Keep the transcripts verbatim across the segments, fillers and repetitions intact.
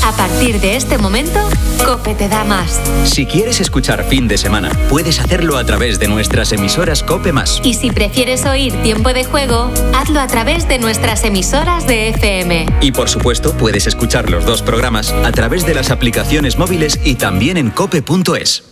A partir de este momento, COPE te da más. Si quieres escuchar fin de semana, puedes hacerlo a través de nuestras emisoras COPE más. Y si prefieres oír Tiempo de Juego, hazlo a través de nuestras emisoras de F M. Y por supuesto, puedes escuchar los dos programas a través de las aplicaciones móviles y también en cope punto es.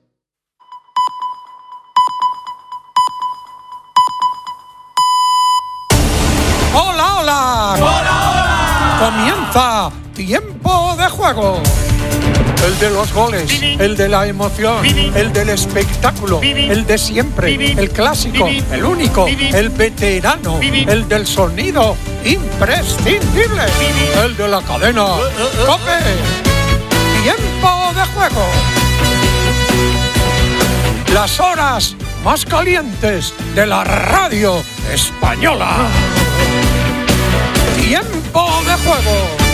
¡Hola, hola! ¡Hola, hola! Comienza Tiempo de Juego. El de los goles, el de la emoción, el del espectáculo, el de siempre, el clásico, el único, el veterano, el del sonido imprescindible, el de la cadena COPE. Tiempo de Juego. Las horas más calientes de la radio española. Tiempo de Juego.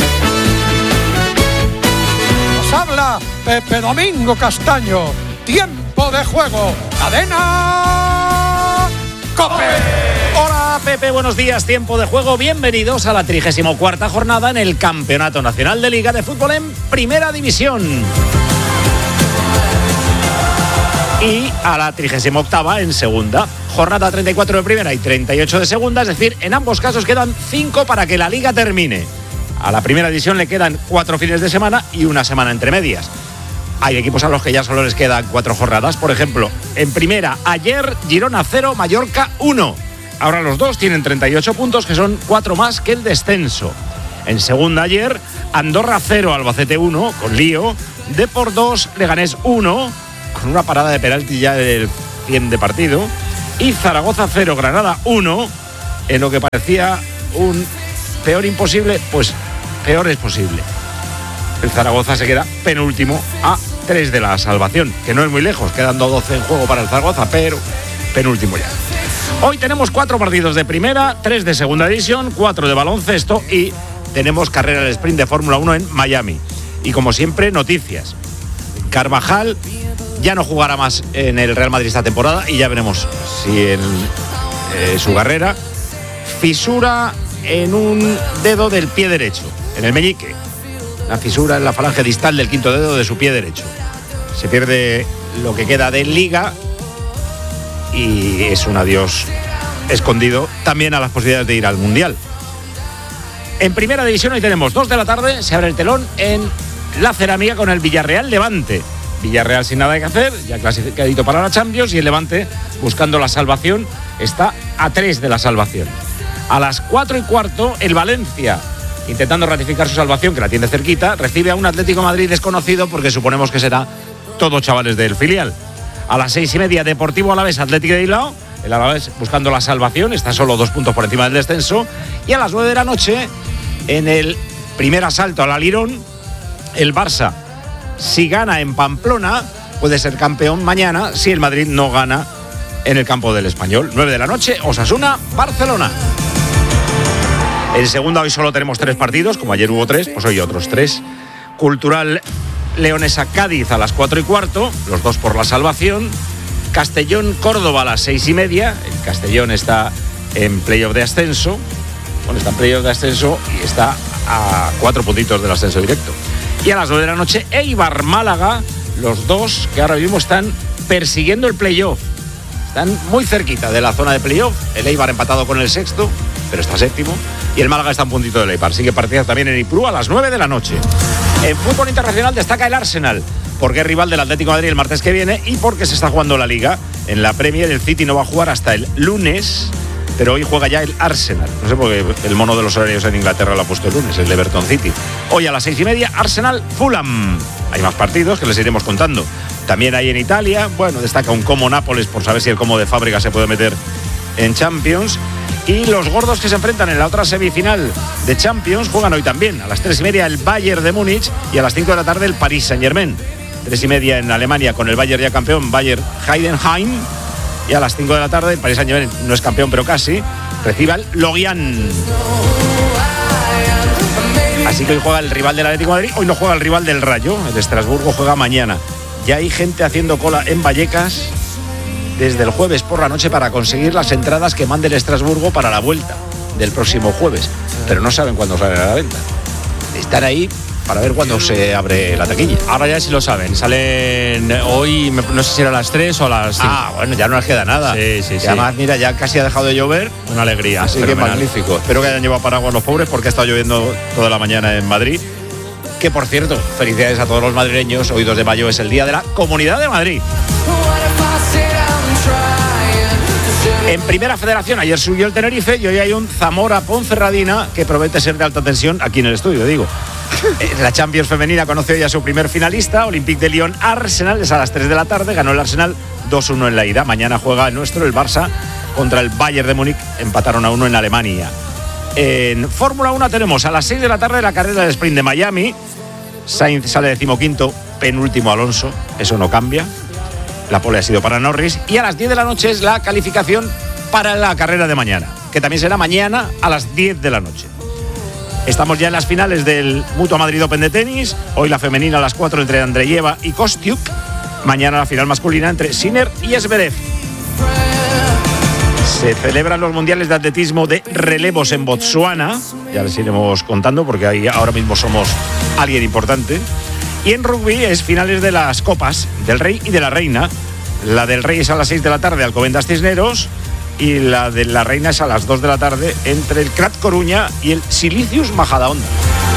Habla Pepe Domingo Castaño. Tiempo de Juego. Cadena COPE. Hola Pepe, buenos días. Tiempo de Juego. Bienvenidos a la trigésima cuarta jornada en el Campeonato Nacional de Liga de Fútbol en Primera División. Y a la trigésima octava en Segunda. Jornada treinta y cuatro de Primera y treinta y ocho de Segunda. Es decir, en ambos casos quedan cinco para que la Liga termine. A la Primera División le quedan cuatro fines de semana y una semana entre medias. Hay equipos a los que ya solo les quedan cuatro jornadas. Por ejemplo, en Primera, ayer Girona cero, Mallorca uno. Ahora los dos tienen treinta y ocho puntos, que son cuatro más que el descenso. En Segunda, ayer Andorra cero, Albacete uno, con lío. Depor dos, Leganés uno, con una parada de penalti ya del cien de partido. Y Zaragoza cero, Granada uno, en lo que parecía un peor imposible, pues peor es posible. El Zaragoza se queda penúltimo a tres de la salvación, que no es muy lejos, quedando doce en juego para el Zaragoza, pero penúltimo ya. Hoy tenemos cuatro partidos de primera, tres de segunda división, cuatro de baloncesto y tenemos carrera del sprint de Fórmula uno en Miami. Y como siempre, noticias. Carvajal ya no jugará más en el Real Madrid esta temporada y ya veremos si en eh, su carrera. Fisura en un dedo del pie derecho, en el meñique. Una fisura en la falange distal del quinto dedo de su pie derecho. Se pierde lo que queda de Liga y es un adiós escondido también a las posibilidades de ir al Mundial. En Primera División hoy tenemos dos de la tarde, se abre el telón en la Cerámica con el Villarreal Levante. Villarreal sin nada que hacer, ya clasificadito para la Champions, y el Levante buscando la salvación, está a tres de la salvación. A las cuatro y cuarto, el Valencia, intentando ratificar su salvación, que la tiene cerquita, recibe a un Atlético de Madrid desconocido, porque suponemos que será todo chavales del filial. A las seis y media, Deportivo Alavés, Atlético de Bilbao. El Alavés buscando la salvación, está solo dos puntos por encima del descenso. Y a las nueve de la noche, en el primer asalto al Alirón, el Barça, si gana en Pamplona, puede ser campeón mañana, si el Madrid no gana en el campo del Español. nueve de la noche, Osasuna, Barcelona. En Segunda hoy solo tenemos tres partidos, como ayer hubo tres, pues hoy otros tres. Cultural Leonesa Cádiz a las cuatro y cuarto, los dos por la salvación. Castellón Córdoba a las seis y media, el Castellón está en playoff de ascenso, bueno, está en playoff de ascenso y está a cuatro puntitos del ascenso directo. Y a las nueve de la noche, Eibar Málaga, los dos que ahora mismo están persiguiendo el playoff. Están muy cerquita de la zona de playoff, el Eibar empatado con el sexto, pero está séptimo, y el Málaga está a un puntito del Eibar. Sigue partida también en Ipurú a las nueve de la noche. En fútbol internacional destaca el Arsenal, porque es rival del Atlético de Madrid el martes que viene y porque se está jugando la Liga. En la Premier el City no va a jugar hasta el lunes, pero hoy juega ya el Arsenal. No sé por qué el mono de los horarios en Inglaterra lo ha puesto el lunes, el Everton City. Hoy a las seis y media, Arsenal Fulham. Hay más partidos que les iremos contando. También hay en Italia, bueno, destaca un Como Nápoles por saber si el Como de Fábrica se puede meter en Champions. Y los gordos que se enfrentan en la otra semifinal de Champions juegan hoy también. A las tres y media el Bayern de Múnich y a las cinco de la tarde el Paris Saint-Germain. Tres y media en Alemania con el Bayern ya campeón, Bayern Heidenheim. Y a las cinco de la tarde el Paris Saint-Germain no es campeón pero casi, recibe al Lorient. Así que hoy juega el rival del Atlético de Madrid, hoy no juega el rival del Rayo, el Estrasburgo juega mañana. Ya hay gente haciendo cola en Vallecas desde el jueves por la noche para conseguir las entradas que mande el Estrasburgo para la vuelta del próximo jueves, pero no saben cuándo salen a la venta. Están ahí para ver cuándo se abre la taquilla. Ahora ya sí lo saben, salen hoy, no sé si era a las tres o a las cinco. Ah, bueno, ya no les queda nada. Sí, sí, y sí. además, mira, ya casi ha dejado de llover. Una alegría. Así fenomenal. que magnífico. Espero que hayan llevado paraguas los pobres porque ha estado lloviendo toda la mañana en Madrid. Que, por cierto, felicidades a todos los madrileños. Hoy dos de mayo es el Día de la Comunidad de Madrid. En Primera Federación, ayer subió el Tenerife y hoy hay un Zamora-Ponferradina que promete ser de alta tensión aquí en el estudio, digo. La Champions femenina conoce hoy a su primer finalista, Olympique de Lyon Arsenal, es a las tres de la tarde, ganó el Arsenal dos uno en la ida. Mañana juega el nuestro, el Barça, contra el Bayern de Múnich, empataron a uno en Alemania. En Fórmula uno tenemos a las seis de la tarde la carrera del sprint de Miami. Sainz sale decimoquinto, penúltimo Alonso, eso no cambia. La pole ha sido para Norris. Y a las diez de la noche es la calificación para la carrera de mañana, que también será mañana a las diez de la noche. Estamos ya en las finales del Mutua Madrid Open de tenis. Hoy la femenina a las cuatro entre Andreyeva y Kostiuk. Mañana la final masculina entre Sinner y Zverev. Se celebran los mundiales de atletismo de relevos en Botsuana. Ya les iremos contando porque ahí ahora mismo somos alguien importante. Y en rugby es finales de las copas del Rey y de la Reina. La del Rey es a las seis de la tarde, Alcobendas Cisneros. Y la de la Reina es a las dos de la tarde entre el Crat Coruña y el Silicius Majadahonda.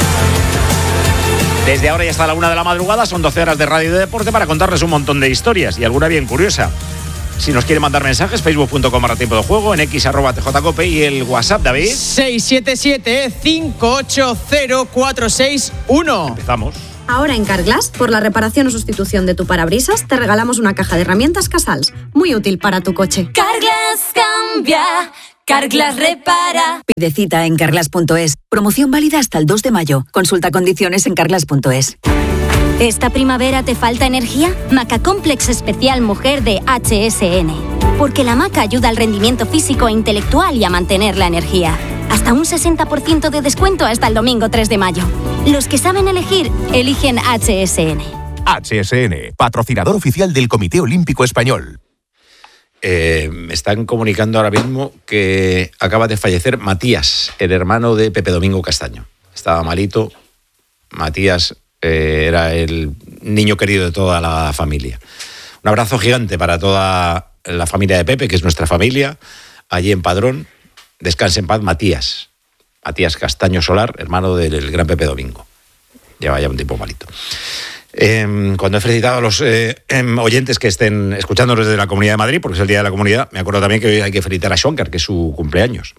Desde ahora y hasta la una de la madrugada son doce horas de radio y de deporte para contarles un montón de historias y alguna bien curiosa. Si nos quieren mandar mensajes, facebook punto com barra tiempo de juego, en x arroba tjcope y el WhatsApp, David. seis siete siete, cinco ocho cero, cuatro seis uno. Empezamos. Ahora en Carglass, por la reparación o sustitución de tu parabrisas, te regalamos una caja de herramientas Casals, muy útil para tu coche. Carglass cambia, Carglass repara. Pide cita en carglass punto es. Promoción válida hasta el dos de mayo. Consulta condiciones en carglass punto es. ¿Esta primavera te falta energía? Maca Complex Especial Mujer de H S N. Porque la maca ayuda al rendimiento físico e intelectual y a mantener la energía. Hasta un sesenta por ciento de descuento hasta el domingo tres de mayo. Los que saben elegir, eligen H S N. H S N, patrocinador oficial del Comité Olímpico Español. Eh, me están comunicando ahora mismo que acaba de fallecer Matías, el hermano de Pepe Domingo Castaño. Estaba malito. Matías eh, era el niño querido de toda la familia. Un abrazo gigante para toda la familia de Pepe, que es nuestra familia, allí en Padrón. Descanse en paz, Matías. Matías Castaño Solar, hermano del gran Pepe Domingo. Lleva ya un tiempo malito. Eh, cuando he felicitado a los eh, eh, oyentes que estén escuchándonos desde la Comunidad de Madrid, porque es el Día de la Comunidad, me acuerdo también que hoy hay que felicitar a Schonkar, que es su cumpleaños.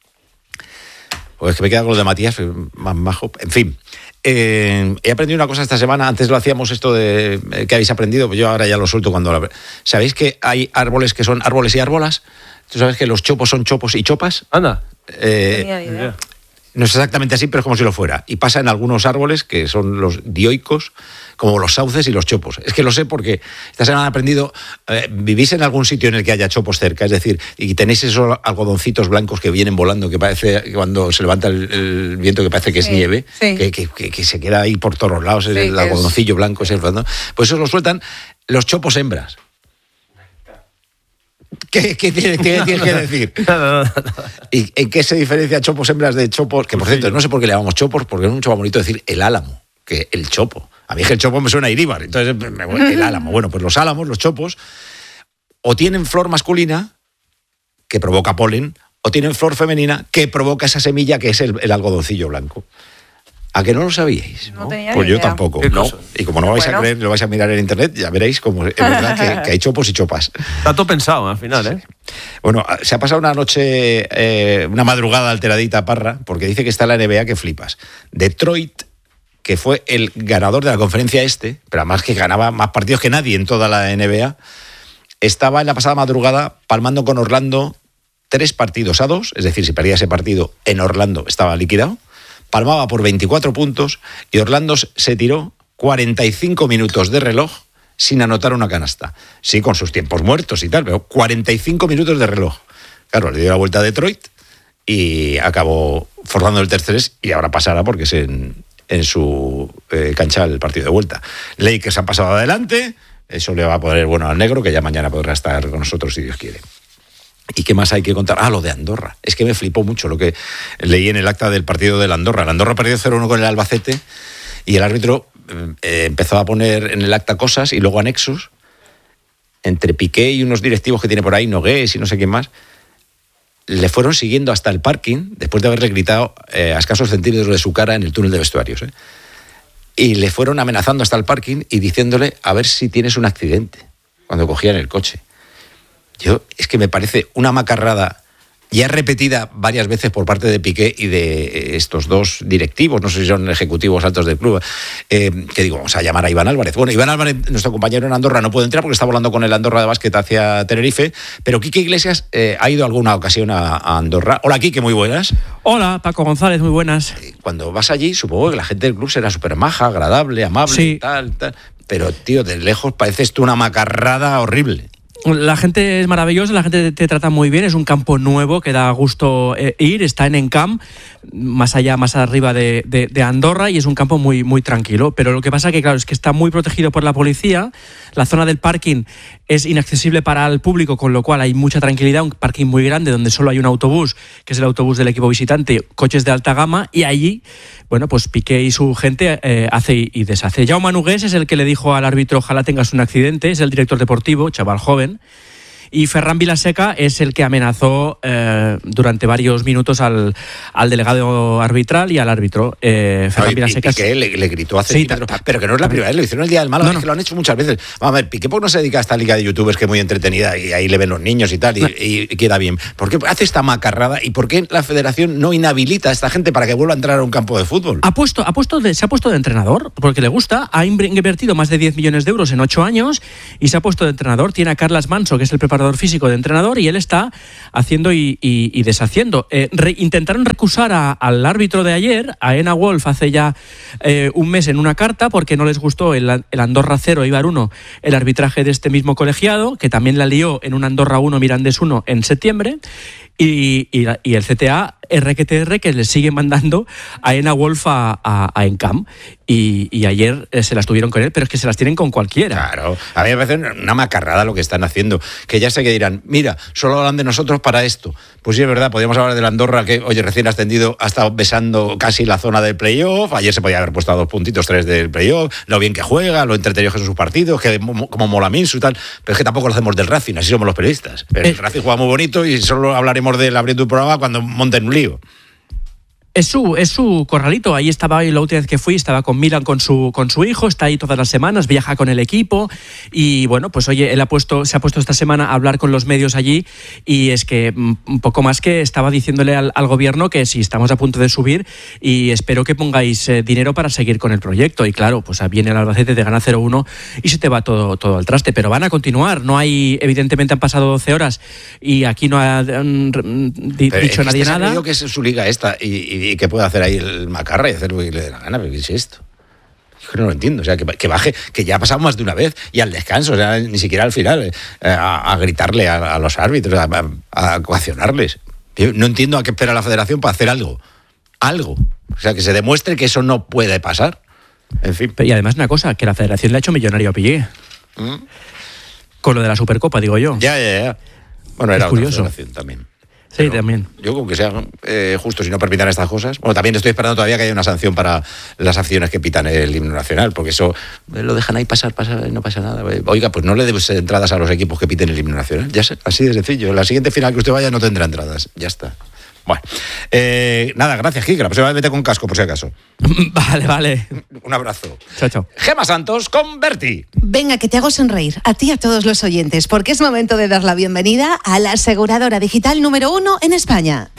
Pues es que me queda con lo de Matías, más majo. En fin, eh, he aprendido una cosa esta semana. Antes lo hacíamos esto de eh, que habéis aprendido, pues yo ahora ya lo suelto cuando lo... ¿Sabéis que hay árboles que son árboles y árbolas? ¿Tú sabes que los chopos son chopos y chopas? Anda. Eh, no es exactamente así, pero es como si lo fuera. Y pasa en algunos árboles que son los dioicos, como los sauces y los chopos. Es que lo sé porque esta semana he aprendido, eh, vivís en algún sitio en el que haya chopos cerca, es decir, y tenéis esos algodoncitos blancos que vienen volando, que parece, que cuando se levanta el, el viento, que parece que es sí, nieve, sí. que, que, que, que se queda ahí por todos lados, sí, el algodoncillo es... blanco, ese, pues eso lo sueltan los chopos hembras. ¿Qué, qué tienes tiene que decir? No, no, no. ¿Y en qué se diferencia chopos hembras de chopos? Que por cierto, no sé por qué le llamamos chopos, porque es mucho más bonito decir el álamo que el chopo. A mí es que el chopo me suena a Iríbar, entonces me, el álamo. Bueno, pues los álamos, los chopos, o tienen flor masculina, que provoca polen, o tienen flor femenina, que provoca esa semilla que es el, el algodoncillo blanco. ¿A que no lo sabíais? No, no tenía pues ni yo idea. tampoco. ¿No? Y como no vais bueno. a creer, lo vais a mirar en internet, ya veréis como es verdad que, que hay chopos y chopas. Está todo pensado al final, ¿eh? Sí. Bueno, se ha pasado una noche, eh, una madrugada alteradita, Parra, porque dice que está la N B A que flipas. Detroit, que fue el ganador de la conferencia este, pero además que ganaba más partidos que nadie en toda la N B A, estaba en la pasada madrugada palmando con Orlando tres partidos a dos, es decir, si perdía ese partido en Orlando estaba liquidado. Palmaba por veinticuatro puntos y Orlando se tiró cuarenta y cinco minutos de reloj sin anotar una canasta. Sí, con sus tiempos muertos y tal, pero cuarenta y cinco minutos de reloj. Claro, le dio la vuelta a Detroit y acabó forzando el terceres y ahora pasará porque es en, en su eh, cancha el partido de vuelta. Lakers han pasado adelante, eso le va a poner bueno al negro, que ya mañana podrá estar con nosotros si Dios quiere. ¿Y qué más hay que contar? Ah, lo de Andorra. Es que me flipó mucho lo que leí en el acta del partido del Andorra. El Andorra perdió cero uno con el Albacete Y el árbitro eh, empezó a poner en el acta cosas y luego anexos, entre Piqué y unos directivos que tiene por ahí, Nogués y no sé quién más, le fueron siguiendo hasta el parking, después de haberle gritado eh, a escasos centímetros de su cara en el túnel de vestuarios. ¿eh? Y le fueron amenazando hasta el parking y diciéndole a ver si tienes un accidente, cuando cogían el coche. Yo, es que me parece una macarrada ya repetida varias veces por parte de Piqué y de estos dos directivos, no sé si son ejecutivos altos del club, eh, que digo, vamos a llamar a Iván Álvarez. Bueno, Iván Álvarez, nuestro compañero en Andorra, no puede entrar porque está volando con el Andorra de básquet hacia Tenerife, pero Quique Iglesias eh, ha ido alguna ocasión a, a Andorra. Hola, Quique, muy buenas. Hola, Paco González, muy buenas. Cuando vas allí, supongo que la gente del club será súper maja, agradable, amable, sí. tal, tal, pero, tío, de lejos pareces tú una macarrada horrible. La gente es maravillosa, la gente te trata muy bien, es un campo nuevo que da gusto eh, ir, está en Encamp, más allá, más arriba de, de, de Andorra, y es un campo muy, muy tranquilo. Pero lo que pasa que, claro, es que está muy protegido por la policía, la zona del parking es inaccesible para el público, con lo cual hay mucha tranquilidad, un parking muy grande donde solo hay un autobús, que es el autobús del equipo visitante, coches de alta gama, y allí, bueno, pues Piqué y su gente eh, hace y deshace. Jaume Nogués es el que le dijo al árbitro, ojalá tengas un accidente, es el director deportivo, chaval joven. Y Ferran Vilaseca es el que amenazó eh, durante varios minutos al, al delegado arbitral y al árbitro. Eh, Ferran Ay, Vilaseca. Piqué le, le gritó hace sí, centímetros, ta, pero que no es la primera vez, lo hicieron el día del Málaga, no, no. Es que lo han hecho muchas veces. Vamos a ver, Piqué, ¿por qué no se dedica a esta liga de youtubers que es muy entretenida y ahí le ven los niños y tal y, no. y, y queda bien? ¿Por qué hace esta macarrada y por qué la federación no inhabilita a esta gente para que vuelva a entrar a un campo de fútbol? Ha puesto, ha puesto de, se ha puesto de entrenador porque le gusta, ha invertido más de diez millones de euros en ocho años y se ha puesto de entrenador. Tiene a Carles Manso, que es el preparador físico de entrenador, y él está haciendo y, y, y deshaciendo. Eh, re, intentaron recusar a, al árbitro de ayer, a Ena Wolf, hace ya eh, un mes en una carta, porque no les gustó el, el Andorra cero, Eibar uno, el arbitraje de este mismo colegiado, que también la lió en un Andorra uno, Mirandés uno en septiembre, y, y, y el C T A R Q T R que le sigue mandando a Ena Wolf a, a, a Encamp. Y, y ayer eh, se las tuvieron con él, pero es que se las tienen con cualquiera. Claro, a mí me parece una macarrada lo que están haciendo, que ya sé que dirán, mira, solo hablan de nosotros para esto. Pues sí, es verdad, podríamos hablar del Andorra, que, oye, recién ascendido, ha estado besando casi la zona del playoff, ayer se podía haber puesto a dos puntitos, tres del playoff, lo bien que juega, lo entretenido que son sus partidos, que como mola Minsu y tal, pero es que tampoco lo hacemos del Racing, así somos los periodistas. Pero eh, el Racing juega muy bonito y solo hablaremos de él abriendo un programa cuando monten un lío. Es su, es su corralito, ahí estaba hoy la última vez que fui, estaba con Milan con su, con su hijo, está ahí todas las semanas, viaja con el equipo y bueno, pues oye, él ha puesto, se ha puesto esta semana a hablar con los medios allí y es que un poco más que estaba diciéndole al, al gobierno que sí, estamos a punto de subir y espero que pongáis eh, dinero para seguir con el proyecto. Y claro, pues viene el Albacete, te gana cero uno y se te va todo, todo al traste, pero van a continuar, no hay, evidentemente han pasado doce horas y aquí no ha um, di, dicho nadie nada. Yo que es su liga esta y, y y que puede hacer ahí el macarra y hacer lo que le dé la gana, pero ¿qué es esto? Yo no lo entiendo, o sea, que, que baje, que ya ha pasado más de una vez y al descanso, o sea, ni siquiera al final, eh, a, a gritarle a, a los árbitros, a, a, a coaccionarles. Yo no entiendo a qué espera la federación para hacer algo, algo, o sea, que se demuestre que eso no puede pasar, en fin. Y además una cosa, que la federación le ha hecho millonario a Piqué, ¿Mm? Con lo de la Supercopa, digo yo. Ya, ya, ya. Bueno, era es curioso. Otra federación también. Sí, pero también. Yo con que sea eh, justo si no permitan estas cosas. Bueno, también estoy esperando todavía que haya una sanción para las acciones que pitan el himno nacional, porque eso eh, lo dejan ahí pasar, pasar y no pasa nada. Oiga, pues no le des entradas a los equipos que piten el himno nacional. Ya sé, así de sencillo. En la siguiente final que usted vaya no tendrá entradas. Ya está. Bueno, eh, nada, gracias, Kike. La próxima vez vete con casco, por si acaso. Vale, vale. Un abrazo. Chao, chao. Gemma Santos con Berti. Venga, que te hago sonreír, a ti y a todos los oyentes, porque es momento de dar la bienvenida a la aseguradora digital número uno en España.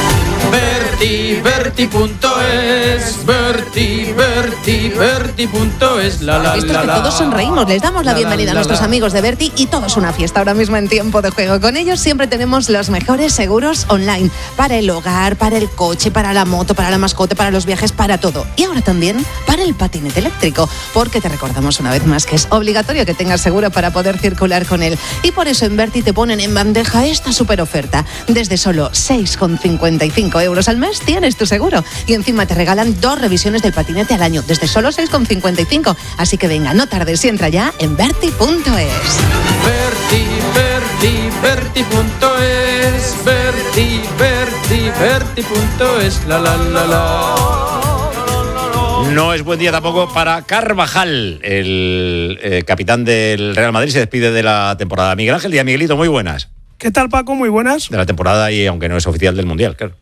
Berti, Berti punto es, Berti, Berti, Berti punto es, la la Esto la es que la. todos sonreímos, les damos la, la bienvenida la, a nuestros la, amigos de Berti y todo es una fiesta ahora mismo en Tiempo de Juego. Con ellos siempre tenemos los mejores seguros online, para el hogar, para el coche, para la moto, para la mascota, para los viajes, para todo. Y ahora también para el patinete eléctrico, porque te recordamos una vez más que es obligatorio que tengas seguro para poder circular con él. Y por eso en Berti te ponen en bandeja esta super oferta. Desde solo seis con cincuenta y cinco euros al mes tienes tu seguro. Y encima te regalan dos revisiones del patinete al año, desde solo seis con cincuenta y cinco. Así que venga, no tardes y entra ya en Berti punto es. Berti, Berti, Berti punto es, Berti, Berti, Berti punto es, la la la la. No es buen día tampoco para Carvajal, el eh, capitán del Real Madrid, se despide de la temporada. Miguel Ángel Díaz, Miguelito, muy buenas. ¿Qué tal, Paco? Muy buenas. De la temporada y aunque no es oficial del Mundial, claro.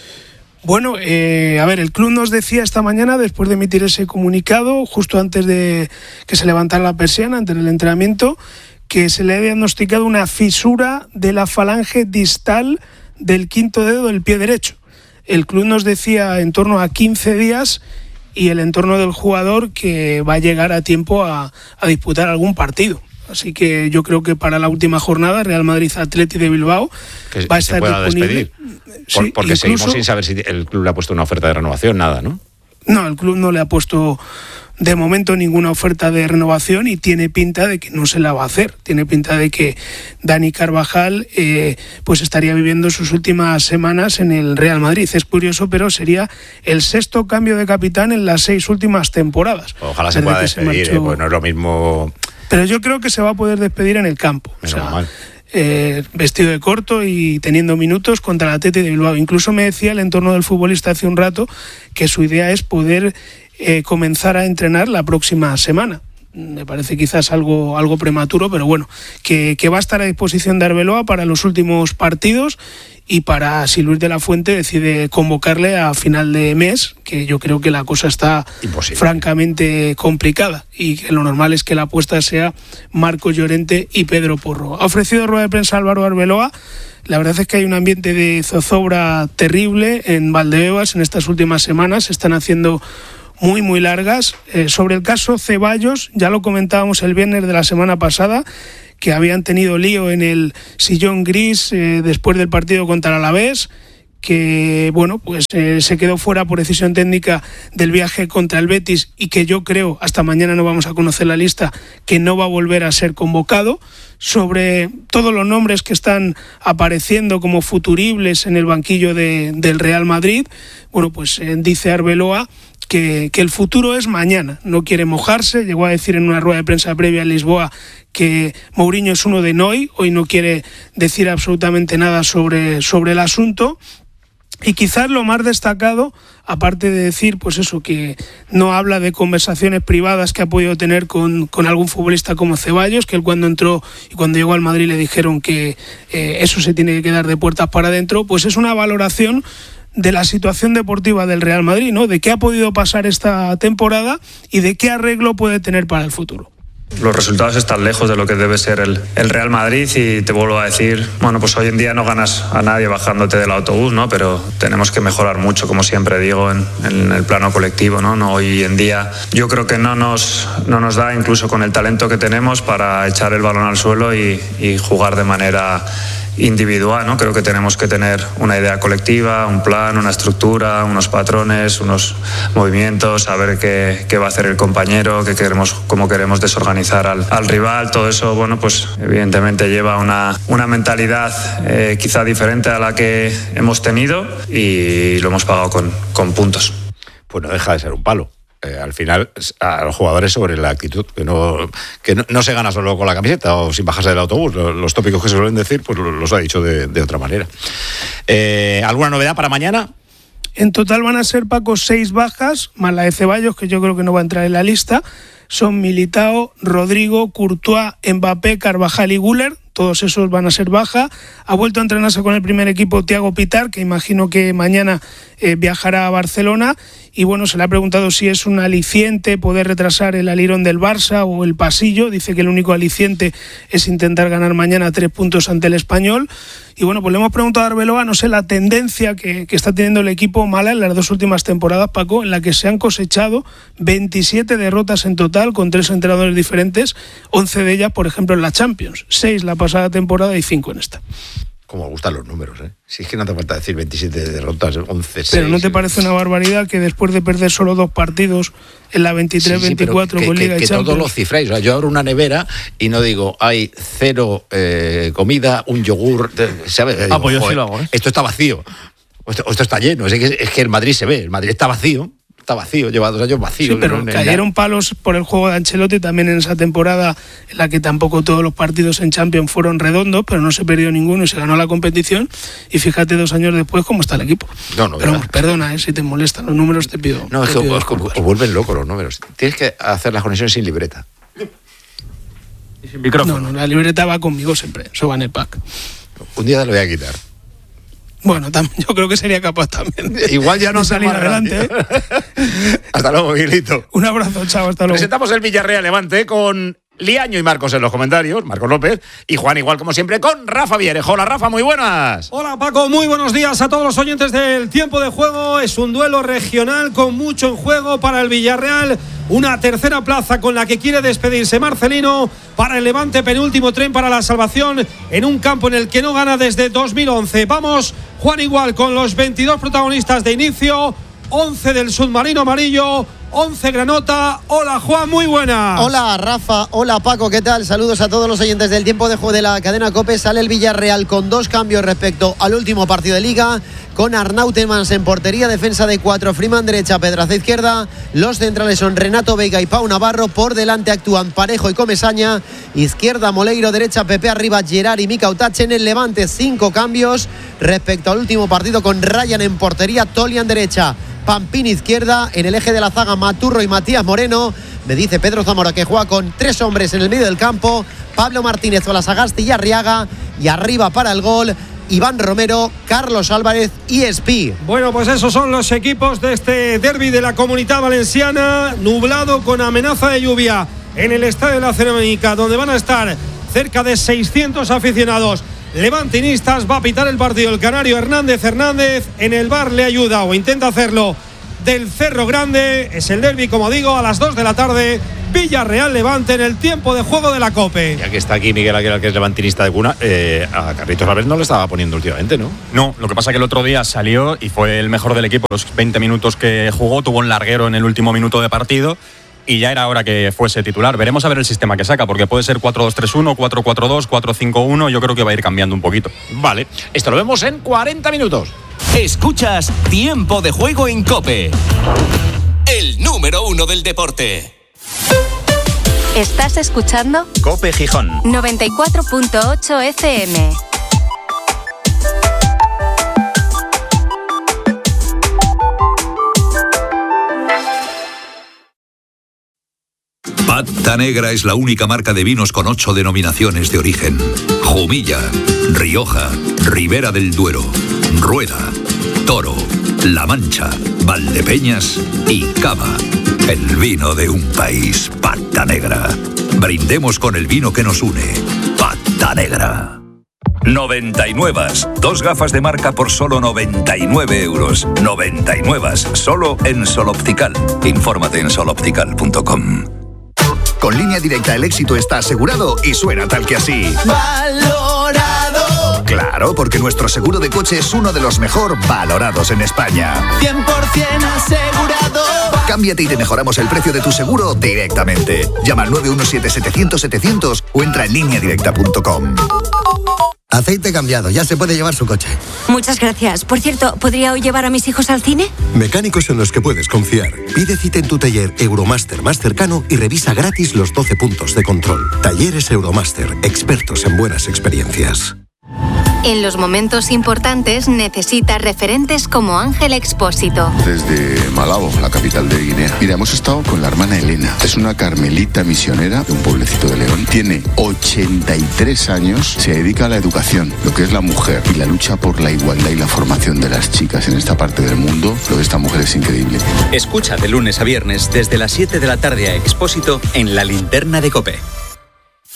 Bueno, eh, a ver, el club nos decía esta mañana, después de emitir ese comunicado, justo antes de que se levantara la persiana, antes del entrenamiento, que se le ha diagnosticado una fisura de la falange distal del quinto dedo del pie derecho. El club nos decía en torno a quince días y el entorno del jugador que va a llegar a tiempo a, a disputar algún partido. Así que yo creo que para la última jornada, Real Madrid Athletic de Bilbao que va a estar se pueda disponible. Despedir. Por, Sí, porque incluso, seguimos sin saber si el club le ha puesto una oferta de renovación, nada, ¿no? No, el club no le ha puesto de momento ninguna oferta de renovación y tiene pinta de que no se la va a hacer. Tiene pinta de que Dani Carvajal eh, pues estaría viviendo sus últimas semanas en el Real Madrid. Es curioso, pero sería el sexto cambio de capitán en las seis últimas temporadas. Ojalá se Desde pueda que se despedir, marchó. eh, pues no es lo mismo. Pero yo creo que se va a poder despedir en el campo. O sea, eh, vestido de corto y teniendo minutos contra el Athletic de Bilbao. Incluso me decía el entorno del futbolista hace un rato que su idea es poder eh, comenzar a entrenar la próxima semana. Me parece quizás algo, algo prematuro, pero bueno, que, que va a estar a disposición de Arbeloa para los últimos partidos y para si Luis de la Fuente decide convocarle a final de mes, que yo creo que la cosa está Imposible. francamente complicada y que lo normal es que la apuesta sea Marcos Llorente y Pedro Porro. Ha ofrecido rueda de prensa Álvaro Arbeloa. La verdad es que hay un ambiente de zozobra terrible en Valdebebas en estas últimas semanas. Se están haciendo muy, muy largas. Eh, sobre el caso Ceballos, ya lo comentábamos el viernes de la semana pasada, que habían tenido lío en el sillón gris eh, después del partido contra el Alavés, que bueno, pues eh, se quedó fuera por decisión técnica del viaje contra el Betis y que yo creo, hasta mañana no vamos a conocer la lista, que no va a volver a ser convocado. Sobre todos los nombres que están apareciendo como futuribles en el banquillo de, del Real Madrid, bueno, pues eh, dice Arbeloa Que, que el futuro es mañana, no quiere mojarse. Llegó a decir en una rueda de prensa previa en Lisboa que Mourinho es uno de noi, hoy no quiere decir absolutamente nada sobre, sobre el asunto. Y quizás lo más destacado, aparte de decir pues eso, que no habla de conversaciones privadas que ha podido tener con, con algún futbolista como Ceballos, que él cuando entró y cuando llegó al Madrid le dijeron que eh, eso se tiene que quedar de puertas para adentro, pues es una valoración de la situación deportiva del Real Madrid, ¿no? De qué ha podido pasar esta temporada y de qué arreglo puede tener para el futuro. Los resultados están lejos de lo que debe ser el, el Real Madrid y te vuelvo a decir, bueno, pues hoy en día no ganas a nadie bajándote del autobús, ¿no? Pero tenemos que mejorar mucho, como siempre digo, en, en el plano colectivo, ¿no? No, hoy en día yo creo que no nos, no nos da, incluso con el talento que tenemos, para echar el balón al suelo y, y jugar de manera individual, ¿no? Creo que tenemos que tener una idea colectiva, un plan, una estructura, unos patrones, unos movimientos, saber qué, qué va a hacer el compañero, qué queremos, cómo queremos desorganizar al, al rival. Todo eso, bueno, pues evidentemente lleva una, una mentalidad eh, quizá diferente a la que hemos tenido y lo hemos pagado con, con puntos. Pues no deja de ser un palo. Eh, al final, a los jugadores sobre la actitud, que no que no, no se gana solo con la camiseta o sin bajarse del autobús. Los, los tópicos que se suelen decir, pues los ha dicho de, de otra manera. Eh, ¿Alguna novedad para mañana? En total van a ser, Paco, seis bajas, más la de Ceballos, que yo creo que no va a entrar en la lista. Son Militao, Rodrigo, Courtois, Mbappé, Carvajal y Güler. Todos esos van a ser baja. Ha vuelto a entrenarse con el primer equipo Thiago Pitar, que imagino que mañana eh, viajará a Barcelona. Y bueno, se le ha preguntado si es un aliciente poder retrasar el alirón del Barça o el pasillo. Dice que el único aliciente es intentar ganar mañana tres puntos ante el Español. Y bueno, pues le hemos preguntado a Arbeloa, no sé, la tendencia que, que está teniendo el equipo mala en las dos últimas temporadas, Paco, en la que se han cosechado veintisiete derrotas en total con tres entrenadores diferentes, once de ellas, por ejemplo, en la Champions, seis la pasada temporada y cinco en esta. Como me gustan los números, ¿eh? Si es que no te falta decir veintisiete derrotas, once, seis. Pero ¿no te parece una barbaridad que después de perder solo dos partidos en la veintitrés veinticuatro sí, sí, con que, Liga que, y que Champions? todo lo cifráis. O sea, yo abro una nevera y no digo, hay cero eh, comida, un yogur, ¿sabes? Ah, pues yo sí lo hago, ¿eh? Esto está vacío, esto, esto está lleno. Es que, es que el Madrid se ve, el Madrid está vacío. está vacío, lleva dos años vacío. Sí, pero no, cayeron palos por el juego de Ancelotti también en esa temporada en la que tampoco todos los partidos en Champions fueron redondos, pero no se perdió ninguno y se ganó la competición. Y fíjate dos años después cómo está el equipo. No, no, pero verdad. Perdona, eh, si te molestan los números te pido. No, te es que pido os, os vuelven locos los números. Tienes que hacer las conexiones sin libreta. Y sin micrófono. No, no, la libreta va conmigo siempre, eso va en el pack. Un día te lo voy a quitar. Bueno, tam- yo creo que sería capaz también. Igual ya no de salir más adelante. ¿eh? Hasta luego, Miguelito. Un abrazo, chao, hasta luego. Presentamos el Villarreal Levante con Liaño y Marcos en los comentarios, Marcos López, y Juan igual como siempre con Rafa Vierejo. Hola Rafa, muy buenas. Hola Paco, muy buenos días a todos los oyentes del Tiempo de Juego. Es un duelo regional con mucho en juego para el Villarreal. Una tercera plaza con la que quiere despedirse Marcelino. Para el Levante, penúltimo tren para la salvación en un campo en el que no gana desde dos mil once. Vamos, Juan igual con los veintidós protagonistas de inicio. once del submarino amarillo, once Granota. Hola Juan, muy buenas. Hola Rafa, hola Paco, ¿qué tal? Saludos a todos los oyentes del Tiempo de Juego de la cadena COPE. Sale el Villarreal con dos cambios respecto al último partido de Liga, con Arnau Temans en portería, defensa de cuatro, Freeman derecha, Pedraza izquierda. Los centrales son Renato Veiga y Pau Navarro. Por delante actúan Parejo y Comesaña. Izquierda Moleiro, derecha Pepe arriba, Gerard y Mika Utache. En el Levante cinco cambios respecto al último partido, con Ryan en portería, Tolian derecha, Pampín izquierda. En el eje de la zaga, Maturro y Matías Moreno. Me dice Pedro Zamora que juega con tres hombres en el medio del campo: Pablo Martínez, Olasagasti y Arriaga. Y arriba para el gol, Iván Romero, Carlos Álvarez y Espí. Bueno, pues esos son los equipos de este derbi de la Comunidad Valenciana, nublado con amenaza de lluvia en el Estadio de la Cerámica, donde van a estar cerca de seiscientos aficionados levantinistas. Va a pitar el partido el canario Hernández Hernández. En el bar le ayuda o intenta hacerlo del Cerro Grande. Es el derbi, como digo, a las dos de la tarde. Villarreal Levante en el Tiempo de Juego de la COPE. Ya que está aquí Miguel Aguilar, que es levantinista de cuna, eh, a Carlitos Álvarez no le estaba poniendo últimamente, ¿no? No, lo que pasa es que el otro día salió y fue el mejor del equipo. Los veinte minutos que jugó, tuvo un larguero en el último minuto de partido y ya era hora que fuese titular. Veremos a ver el sistema que saca, porque puede ser cuatro dos tres uno, cuatro cuatro dos, cuatro cinco uno. Yo creo que va a ir cambiando un poquito. Vale, esto lo vemos en cuarenta minutos. Escuchas Tiempo de Juego en COPE, el número uno del deporte. ¿Estás escuchando? COPE Gijón noventa y cuatro punto ocho F M. Pata Negra es la única marca de vinos con ocho denominaciones de origen: Jumilla, Rioja, Ribera del Duero, Rueda, Toro, La Mancha, Valdepeñas y Cava. El vino de un país. Pata Negra. Brindemos con el vino que nos une. Pata Negra. noventa y nueve. Dos gafas de marca por solo noventa y nueve euros. noventa y nueve. Solo en Sol Optical. Infórmate en sol optical punto com. Con Línea Directa el éxito está asegurado y suena tal que así. Valorado. Claro, porque nuestro seguro de coche es uno de los mejor valorados en España. cien por ciento asegurado. Cámbiate y te mejoramos el precio de tu seguro directamente. Llama al nueve uno siete setecientos setecientos o entra en línea directa punto com. Aceite cambiado, ya se puede llevar su coche. Muchas gracias. Por cierto, ¿podría hoy llevar a mis hijos al cine? Mecánicos en los que puedes confiar. Pide cita en tu taller Euromaster más cercano y revisa gratis los doce puntos de control. Talleres Euromaster, expertos en buenas experiencias. En los momentos importantes necesitas referentes como Ángel Expósito. Desde Malabo, la capital de Guinea. Mira, hemos estado con la hermana Elena. Es una carmelita misionera de un pueblecito de León. Tiene ochenta y tres años. Se dedica a la educación, lo que es la mujer, y la lucha por la igualdad y la formación de las chicas en esta parte del mundo. Lo de esta mujer es increíble. Escucha de lunes a viernes desde las siete de la tarde a Expósito en La Linterna de COPE.